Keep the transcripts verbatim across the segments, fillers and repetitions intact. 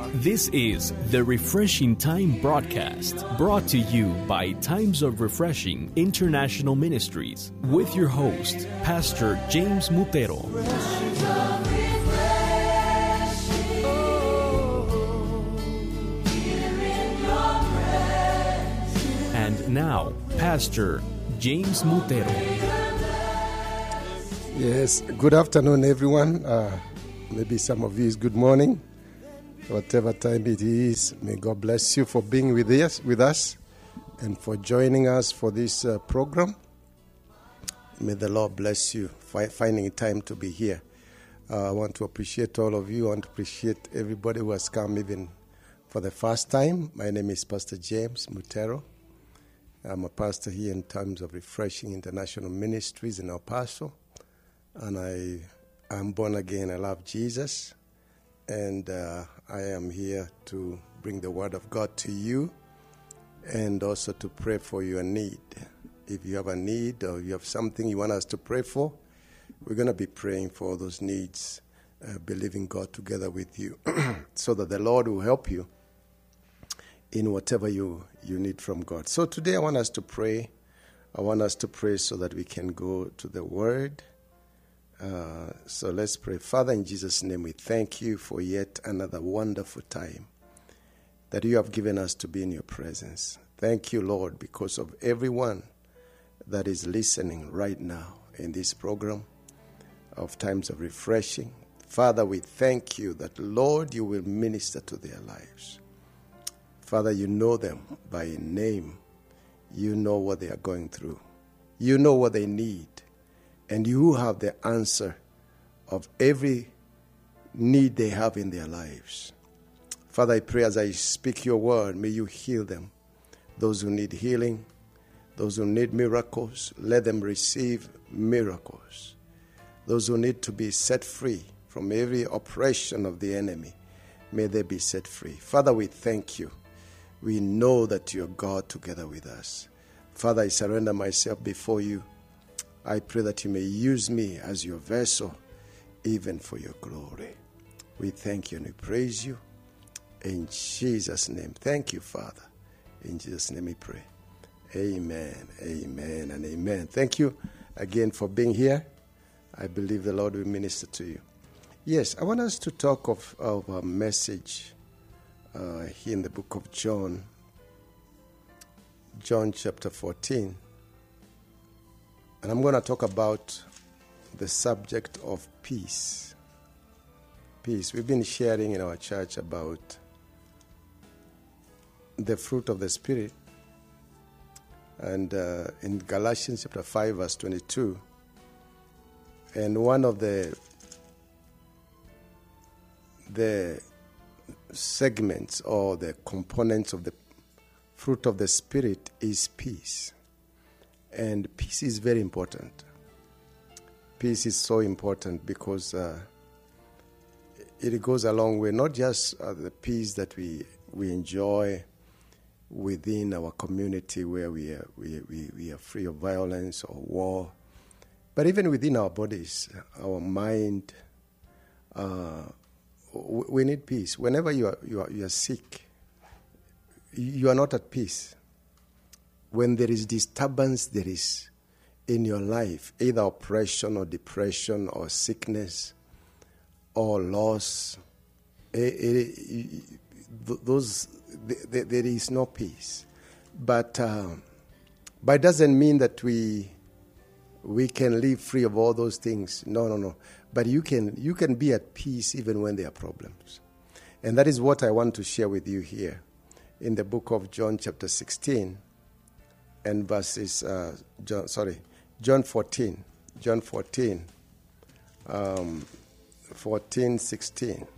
This is the Refreshing Time broadcast, brought to you by Times of Refreshing International Ministries, with your host, Pastor James Mutero. And now, Pastor James Mutero. Yes, good afternoon, everyone. Uh, maybe some of you is good morning. Whatever time it is, may God bless you for being with us, with us and for joining us for this uh, program. May the Lord bless you for finding time to be here. Uh, I want to appreciate all of you. I want to appreciate everybody who has come even for the first time. My name is Pastor James Mutero. I'm a pastor here in Times of Refreshing International Ministries in El Paso. And I am born again. I love Jesus. And uh, I am here to bring the word of God to you and also to pray for your need. If you have a need or you have something you want us to pray for, we're going to be praying for those needs, uh, believing God together with you so that the Lord will help you in whatever you, you need from God. So today I want us to pray. I want us to pray so that we can go to the word. Uh, so let's pray. Father, in Jesus' name, we thank you for yet another wonderful time that you have given us to be in your presence. Thank you, Lord, because of everyone that is listening right now in this program of Times of Refreshing. Father, we thank you that, Lord, you will minister to their lives. Father, you know them by name. You know what they are going through. You know what they need. And you have the answer of every need they have in their lives. Father, I pray as I speak your word, may you heal them. Those who need healing, those who need miracles, let them receive miracles. Those who need to be set free from every oppression of the enemy, may they be set free. Father, we thank you. We know that you're God together with us. Father, I surrender myself before you. I pray that you may use me as your vessel, even for your glory. We thank you and we praise you. In Jesus' name. Thank you, Father. In Jesus' name we pray. Amen, amen, and amen. Thank you again for being here. I believe the Lord will minister to you. Yes, I want us to talk of, of a message uh, here in the book of John, John chapter fourteen. And I'm going to talk about the subject of peace. Peace. We've been sharing in our church about the fruit of the Spirit. And uh, in Galatians chapter five, verse twenty-two, and one of the the segments or the components of the fruit of the Spirit is peace. And peace is very important. Peace is so important because uh, it goes a long way. Not just uh, the peace that we we enjoy within our community where we are, we, we, we are free of violence or war, but even within our bodies, our mind, uh, we need peace. Whenever you are, you are, you are sick, you are not at peace. When there is disturbance, there is in your life, either oppression or depression or sickness or loss, it, it, those there, there is no peace. But uh, but it doesn't mean that we we can live free of all those things. No, no, no. But you can you can be at peace even when there are problems, and that is what I want to share with you here in the book of John, chapter sixteen. And verses, uh, John, sorry, John fourteen, John fourteen, um, fourteen, sixteen.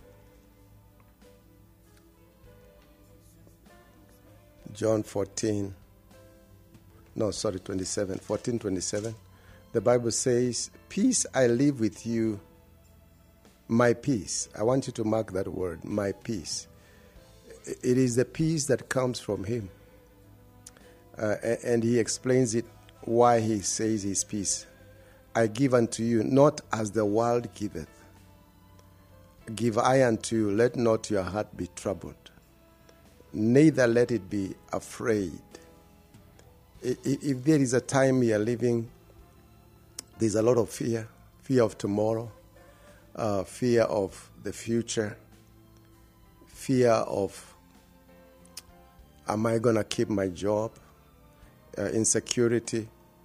John fourteen, no, sorry, twenty-seven, fourteen, twenty-seven. The Bible says, peace I leave with you, my peace. I want you to mark that word, my peace. It is the peace that comes from him. Uh, and he explains it, why he says his peace. I give unto you, not as the world giveth. give I unto you, let not your heart be troubled, neither let it be afraid. If there is a time we are living, there's a lot of fear, fear of tomorrow, uh, fear of the future, fear of, am I going to keep my job, uh, insecurity.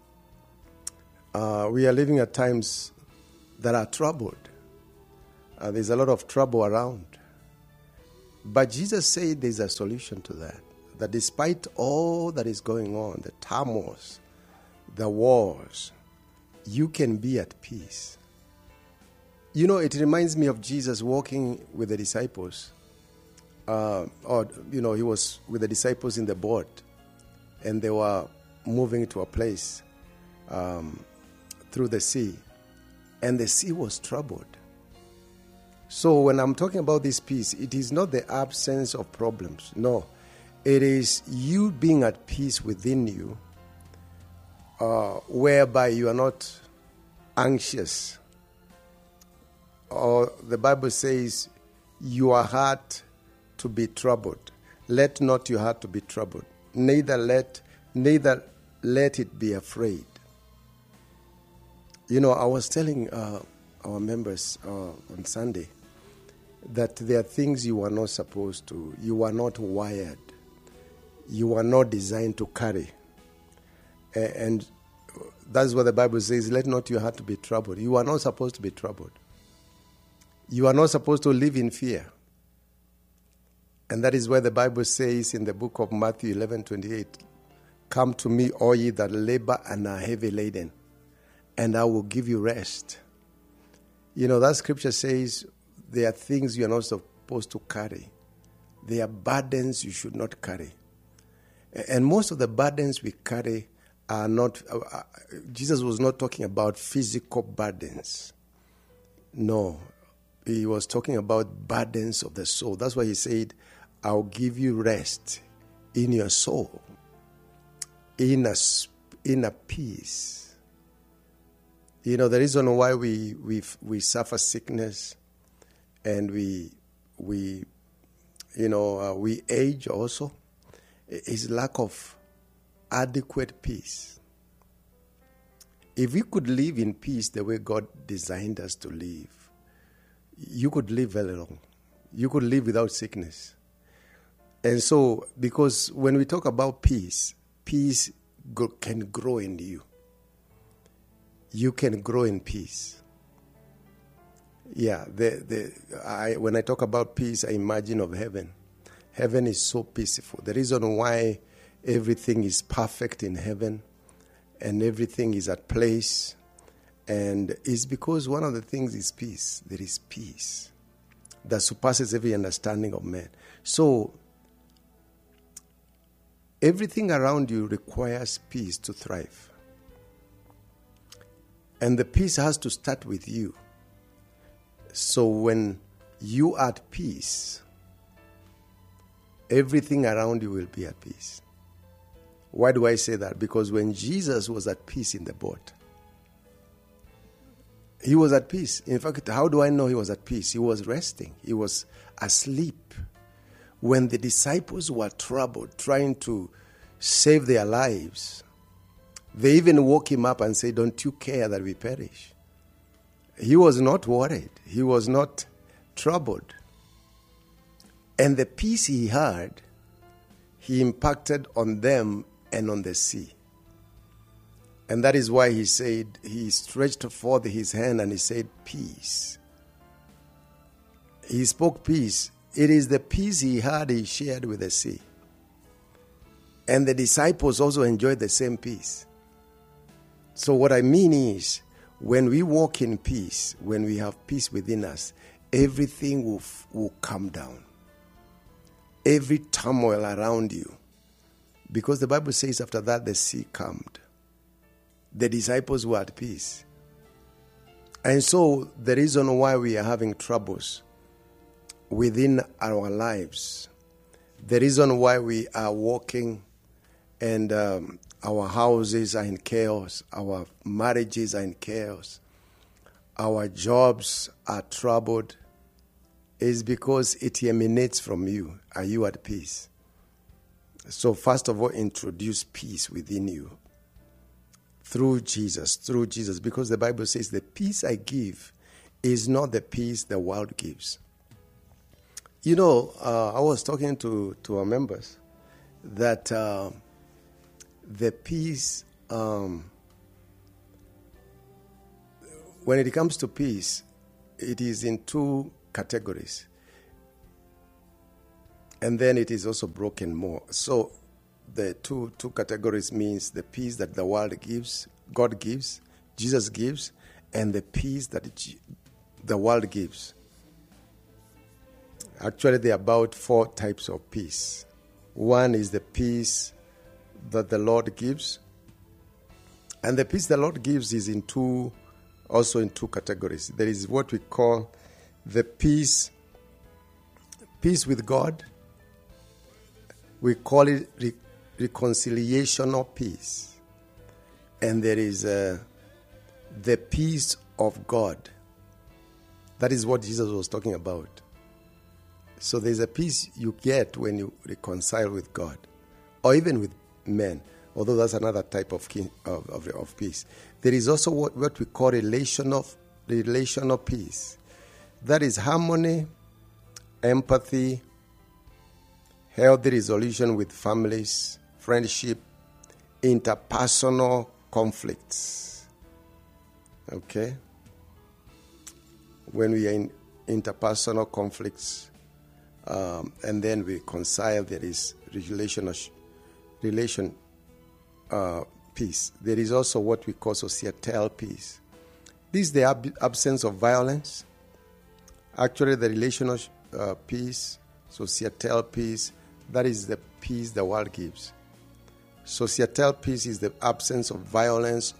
Uh, we are living at times that are troubled. Uh, there's a lot of trouble around. But Jesus said there's a solution to that. That despite all that is going on, the turmoils, the wars, you can be at peace. You know, it reminds me of Jesus walking with the disciples. Uh, or, you know, he was with the disciples in the boat, and they were moving to a place um, through the sea, and the sea was troubled. So when I'm talking about this peace, it is not the absence of problems. No. It is you being at peace within you, uh, whereby you are not anxious. Or the Bible says, your heart to be troubled. Let not your heart to be troubled. Neither let, neither let it be afraid. You know, I was telling uh, our members uh, on Sunday that there are things you are not supposed to, you are not wired. You are not designed to carry. And that's what the Bible says, let not your heart be troubled. You are not supposed to be troubled. You are not supposed to live in fear. And that is why the Bible says in the book of Matthew eleven twenty-eight, come to me, all ye that labor and are heavy laden, and I will give you rest. You know, that scripture says there are things you are not supposed to carry. There are burdens you should not carry. And most of the burdens we carry are not, uh, Jesus was not talking about physical burdens. No, he was talking about burdens of the soul. That's why he said, I'll give you rest in your soul, in a, in a peace. You know, the reason why we, we, we suffer sickness and we, we you know, uh, we age also, is lack of adequate peace. If we could live in peace the way God designed us to live, you could live very long. You could live without sickness. And so, because when we talk about peace, peace go, can grow in you. You can grow in peace. Yeah, the, the, I, when I talk about peace, I imagine of heaven. Heaven is so peaceful. The reason why everything is perfect in heaven and everything is at place and is because one of the things is peace. There is peace that surpasses every understanding of man. So everything around you requires peace to thrive. And the peace has to start with you. So when you are at peace, everything around you will be at peace. Why do I say that? Because when Jesus was at peace in the boat, he was at peace. In fact, how do I know he was at peace? He was resting. He was asleep. When the disciples were troubled, trying to save their lives, they even woke him up and said, don't you care that we perish? He was not worried. He was not troubled. And the peace he had, he impacted on them and on the sea. And that is why he said, he stretched forth his hand and he said, peace. He spoke peace. It is the peace he had, he shared with the sea. And the disciples also enjoyed the same peace. So what I mean is, when we walk in peace, when we have peace within us, everything will, will calm down. Every turmoil around you. Because the Bible says after that the sea calmed. The disciples were at peace. And so the reason why we are having troubles within our lives, the reason why we are walking and um, our houses are in chaos, our marriages are in chaos, our jobs are troubled, is because it emanates from you. Are you at peace? So first of all, introduce peace within you through Jesus, through Jesus, because the Bible says the peace I give is not the peace the world gives. You know, uh, I was talking to, to our members that uh, the peace, um, when it comes to peace, it is in two categories. And then it is also broken more. So the two two categories means the peace that the world gives, God gives, Jesus gives, and the peace that it, the world gives. Actually, there are about four types of peace. One is the peace that the Lord gives. And the peace the Lord gives is in two, also in two categories. There is what we call the peace, peace with God. We call it re- reconciliational peace. And there is uh, the peace of God. That is what Jesus was talking about. So there's a peace you get when you reconcile with God, or even with men, although that's another type of kin- of, of, of peace. There is also what, what we call relational, relational peace. That is harmony, empathy, healthy resolution with families, friendship, interpersonal conflicts. Okay? When we are in interpersonal conflicts, um, and then we reconcile, there is relation, relation uh, peace. There is also what we call societal peace. This is the ab- absence of violence. Actually, the relational uh, peace, societal peace, that is the peace the world gives. Societal peace is the absence of violence,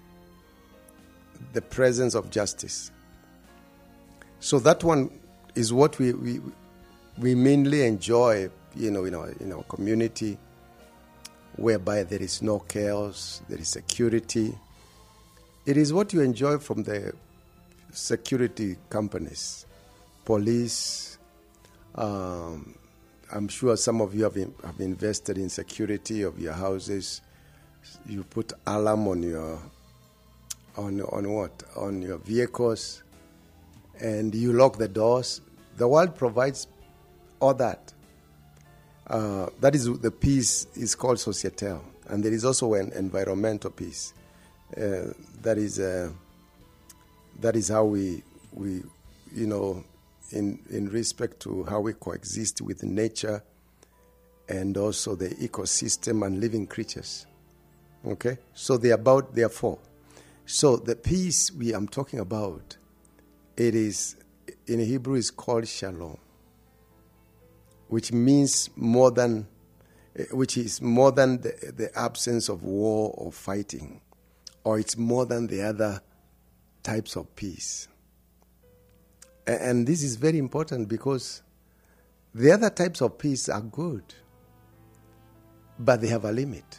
the presence of justice. So that one is what we we, we mainly enjoy, you know, in our in our community, whereby there is no chaos, there is security. It is what you enjoy from the security companies, police. Um, I'm sure some of you have in, have invested in security of your houses. You put alarm on your on on what on your vehicles, and you lock the doors. The world provides all that. Uh, that is the peace is called societal, and there is also an environmental peace. Uh, that is uh, that is how we we you know. In, in respect to how we coexist with nature and also the ecosystem and living creatures. Okay? So they are about, they are four. So the peace we am talking about, it is, in Hebrew is called shalom, which means more than, which is more than the, the absence of war or fighting, or it's more than the other types of peace. And this is very important because the other types of peace are good, but they have a limit.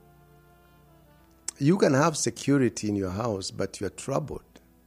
You can have security in your house, but you're troubled.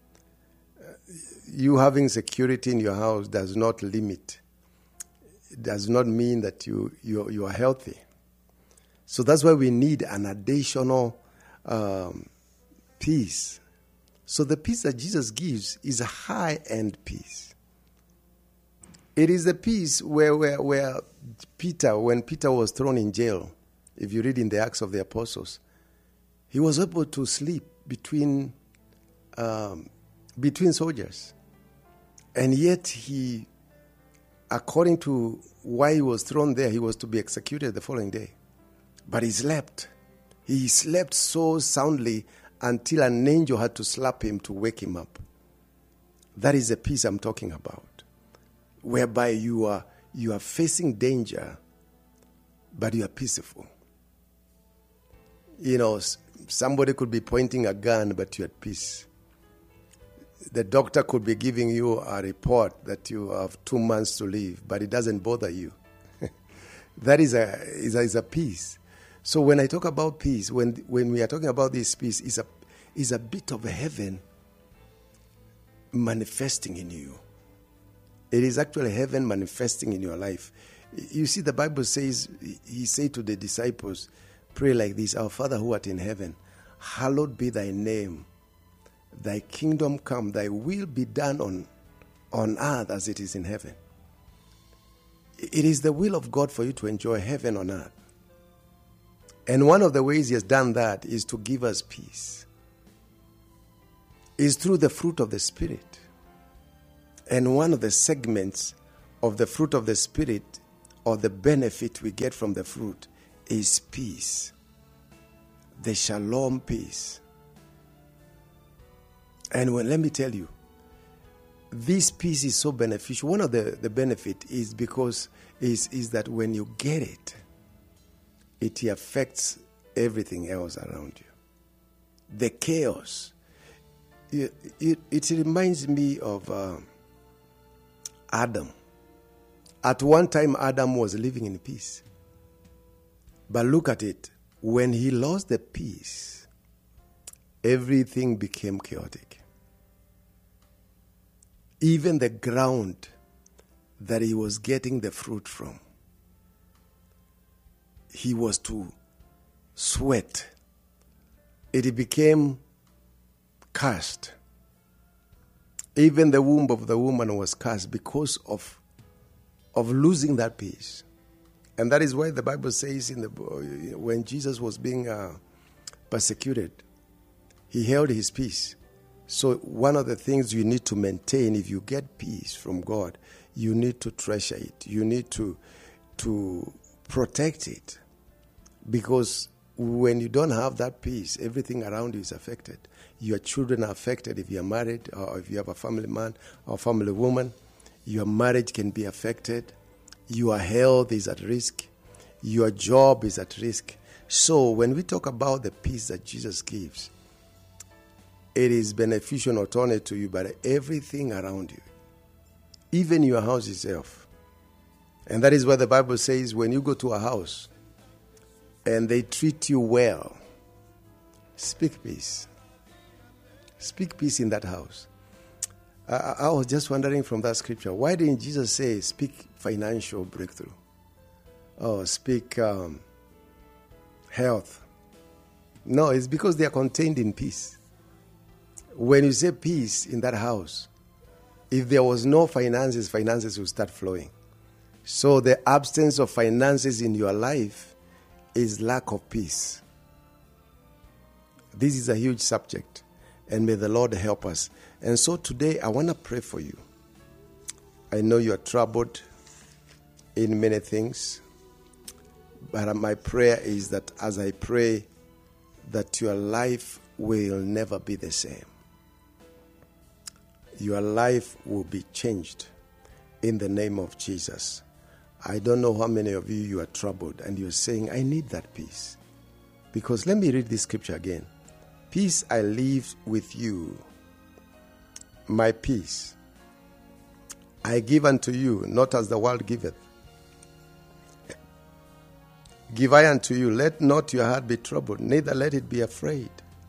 You having security in your house does not limit. It does not mean that you, you, you are healthy. So that's why we need an additional um, peace. So the peace that Jesus gives is a high-end peace. It is the peace where, where, where Peter, when Peter was thrown in jail, if you read in the Acts of the Apostles, he was able to sleep between um, between soldiers. And yet he, according to why he was thrown there, he was to be executed the following day. But he slept. He slept so soundly until an angel had to slap him to wake him up. That is the peace I'm talking about, whereby you are you are facing danger, but you are peaceful. You know, somebody could be pointing a gun, but you're at peace. The doctor could be giving you a report that you have two months to live, but it doesn't bother you. That is a is a, is a peace. So when I talk about peace, when when we are talking about this peace, is a is a bit of a heaven manifesting in you. It is actually heaven manifesting in your life. You see, the Bible says, he said to the disciples, pray like this, our Father who art in heaven, hallowed be thy name. Thy kingdom come, thy will be done on, on earth as it is in heaven. It is the will of God for you to enjoy heaven on earth. And one of the ways he has done that is to give us peace. Is through the fruit of the Spirit. And one of the segments of the fruit of the Spirit, or the benefit we get from the fruit, is peace. The shalom peace. And when, let me tell you, this peace is so beneficial. One of the, the benefit is because is, is that when you get it, it affects everything else around you. The chaos. It, it, it reminds me of uh, Adam. At one time, Adam was living in peace. But look at it. When he lost the peace, everything became chaotic. Even the ground that he was getting the fruit from, he was to sweat. It became cursed. Even the womb of the woman was cursed because of, of losing that peace. And that is why the Bible says in the when Jesus was being uh, persecuted, he held his peace. So one of the things you need to maintain, if you get peace from God, you need to treasure it. You need to, to protect it. Because when you don't have that peace, everything around you is affected. Your children are affected if you are married, or if you have a family man or family woman. Your marriage can be affected. Your health is at risk. Your job is at risk. So when we talk about the peace that Jesus gives, it is beneficial not only to you, but everything around you. Even your house itself. And that is why the Bible says when you go to a house and they treat you well, speak peace. Speak peace in that house. I, I was just wondering from that scripture, why didn't Jesus say speak financial breakthrough? Or speak um, health? No, it's because they are contained in peace. When you say peace in that house, if there was no finances, finances will start flowing. So the absence of finances in your life is lack of peace. This is a huge subject, and may the Lord help us. And so today I want to pray for you. I know you are troubled in many things, but my prayer is that as I pray, that your life will never be the same. Your life will be changed in the name of Jesus. I don't know how many of you, you are troubled and you're saying, I need that peace. Because let me read this scripture again. Peace I leave with you, my peace I give unto you, not as the world giveth. Give I unto you, let not your heart be troubled, neither let it be afraid.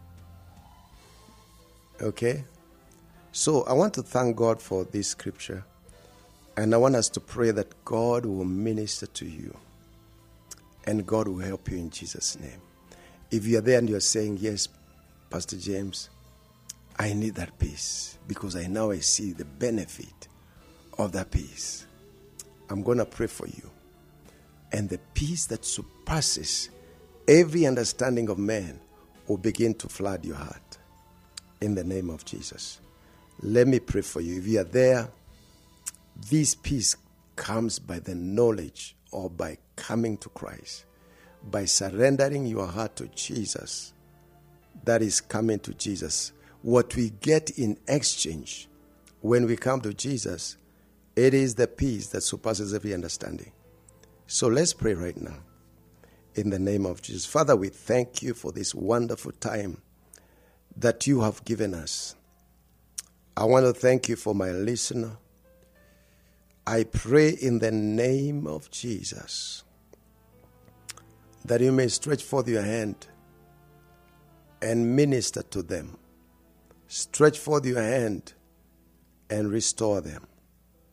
Okay? So I want to thank God for this scripture. And I want us to pray that God will minister to you. And God will help you in Jesus' name. If you are there and you are saying, yes, Pastor James, I need that peace. Because I now I see the benefit of that peace. I'm going to pray for you. And the peace that surpasses every understanding of man will begin to flood your heart. In the name of Jesus. Let me pray for you. If you are there, this peace comes by the knowledge or by coming to Christ. By surrendering your heart to Jesus. That is coming to Jesus. What we get in exchange when we come to Jesus, it is the peace that surpasses every understanding. So let's pray right now. In the name of Jesus. Father, we thank you for this wonderful time that you have given us. I want to thank you for my listener. I pray in the name of Jesus that you may stretch forth your hand and minister to them. Stretch forth your hand and restore them.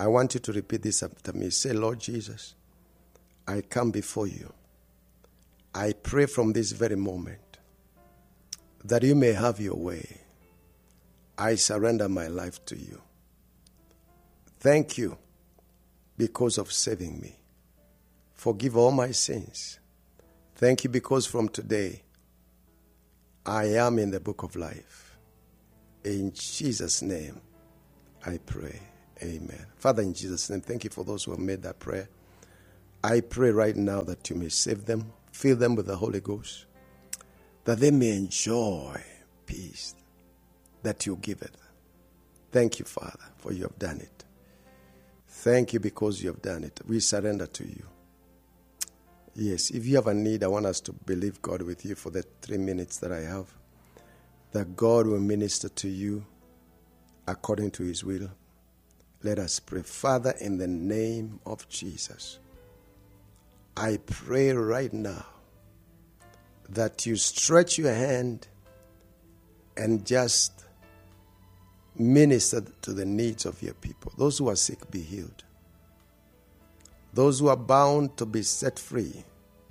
I want you to repeat this after me. Say, Lord Jesus, I come before you. I pray from this very moment that you may have your way. I surrender my life to you. Thank you because of saving me. Forgive all my sins. Thank you because from today, I am in the book of life. In Jesus' name, I pray. Amen. Father, in Jesus' name, thank you for those who have made that prayer. I pray right now that you may save them, fill them with the Holy Ghost, that they may enjoy peace that you give it. Thank you, Father, for you have done it. Thank you because you have done it. We surrender to you. Yes, if you have a need, I want us to believe God with you for the three minutes that I have, that God will minister to you according to his will. Let us pray. Father, in the name of Jesus, I pray right now that you stretch your hand and just minister to the needs of your people. Those who are sick, be healed. Those who are bound to be set free.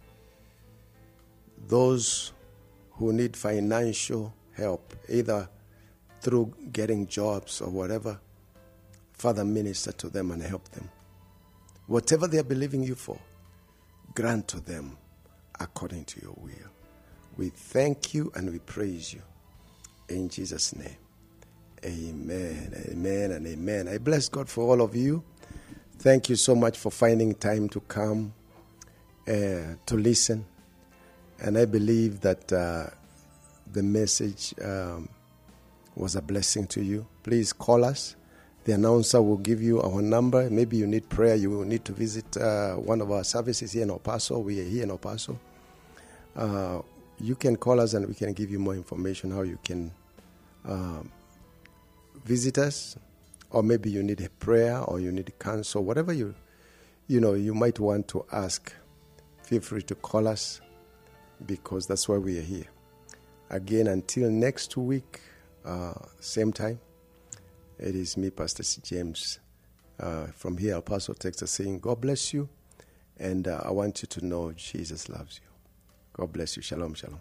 Those who need financial help, either through getting jobs or whatever, Father, minister to them and help them. Whatever they are believing you for, grant to them according to your will. We thank you and we praise you. In Jesus' name, amen, amen, and amen. I bless God for all of you. Thank you so much for finding time to come uh, to listen. And I believe that uh, the message um, was a blessing to you. Please call us. The announcer will give you our number. Maybe you need prayer. You will need to visit uh, one of our services here in El Paso. We are here in El Paso. Uh, you can call us and we can give you more information how you can um, visit us. Or maybe you need a prayer or you need counsel. Whatever you, you know, you might want to ask, feel free to call us because that's why we are here. Again, until next week, uh, same time. It is me, Pastor C. James, uh, from here, El Paso, Texas, saying, God bless you, and uh, I want you to know Jesus loves you. God bless you. Shalom, shalom.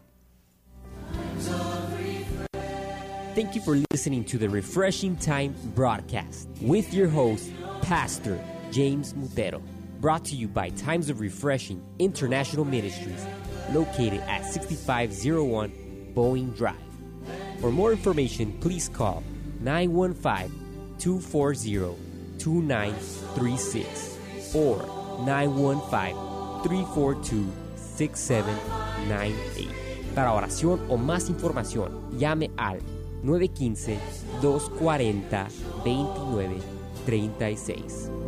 Thank you for listening to the Refreshing Time broadcast with your host, Pastor James Mutero, brought to you by Times of Refreshing International Ministries, located at sixty-five oh one Boeing Drive. For more information, please call nine one five, two four zero, two nine three six or nine one five, three four two, six seven nine eight. Para oración o más información, llame al nueve uno cinco, dos cuatro cero, dos nueve tres seis.